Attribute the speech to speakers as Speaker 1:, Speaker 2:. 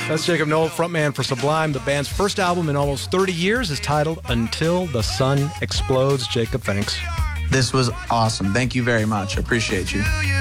Speaker 1: That's Jacob Noll, frontman for Sublime. The band's first album in almost 30 years is titled Until the Sun Explodes. Jacob, thanks.
Speaker 2: This was awesome. Thank you very much. I appreciate you.